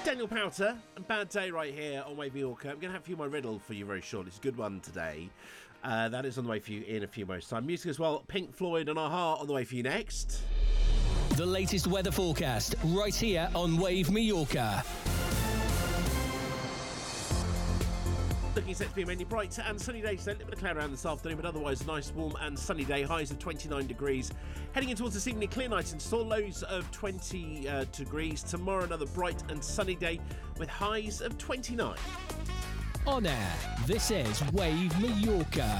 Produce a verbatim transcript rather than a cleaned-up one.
Daniel Powter, a bad day right here on Wave Mallorca. I'm going to have for you my riddle for you very shortly. It's a good one today. Uh, that is on the way for you in a few moments' time. Music as well. Pink Floyd and Aha on the way for you next. The latest weather forecast right here on Wave Mallorca. Looking set to be mainly bright and sunny day today. A little bit of cloud around this afternoon, but otherwise a nice warm and sunny day. Highs of twenty-nine degrees. Heading in towards this evening, clear night and store. Lows of twenty uh, degrees. Tomorrow another bright and sunny day with highs of twenty-nine. On air, this is Wave Mallorca.